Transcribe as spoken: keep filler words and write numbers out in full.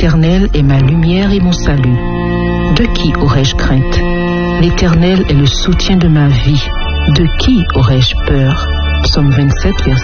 L'Éternel est ma lumière et mon salut. De qui aurais-je crainte? L'Éternel est le soutien de ma vie. De qui aurais-je peur? Psaume vingt-sept, verset